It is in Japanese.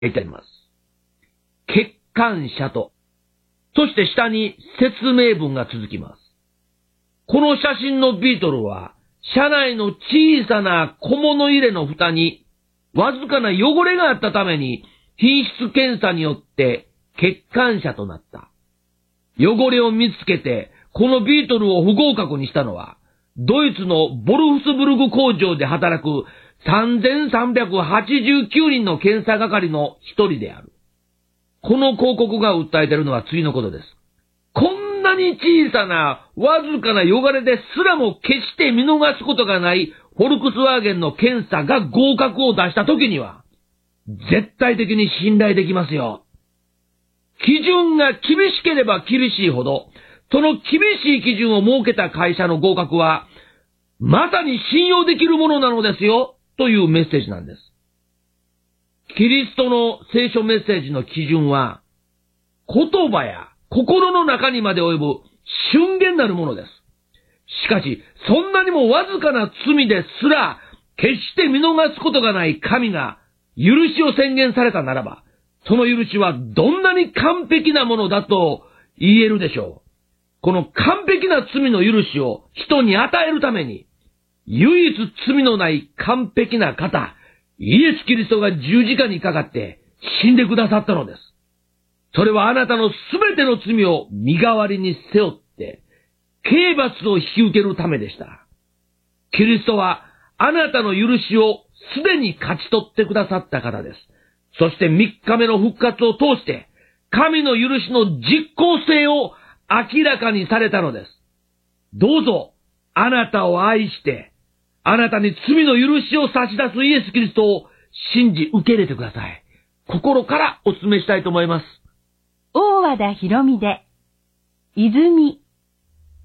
いてあります。欠陥者と、そして下に説明文が続きます。この写真のビートルは、車内の小さな小物入れの蓋に、わずかな汚れがあったために、品質検査によって欠陥者となった。汚れを見つけて、このビートルを不合格にしたのは、ドイツのボルフスブルグ工場で働く3389人の検査係の一人である。この広告が訴えているのは次のことです。こんなに小さなわずかな汚れですらも決して見逃すことがないフォルクスワーゲンの検査が合格を出したときには、絶対的に信頼できますよ。基準が厳しければ厳しいほど、その厳しい基準を設けた会社の合格は、まさに信用できるものなのですよ、というメッセージなんです。キリストの聖書メッセージの基準は、言葉や心の中にまで及ぶ瞬間なるものです。しかし、そんなにもわずかな罪ですら、決して見逃すことがない神が、許しを宣言されたならば、その許しはどんなに完璧なものだと言えるでしょう。この完璧な罪の許しを人に与えるために、唯一罪のない完璧な方、イエス・キリストが十字架にかかって死んでくださったのです。それはあなたのすべての罪を身代わりに背負って、刑罰を引き受けるためでした。キリストはあなたの許しをすでに勝ち取ってくださった方です。そして3日目の復活を通して、神の許しの実効性を明らかにされたのです。どうぞ、あなたを愛して、あなたに罪の許しを差し出すイエス・キリストを信じ受け入れてください。心からお勧めしたいと思います。 大和田博美で、泉。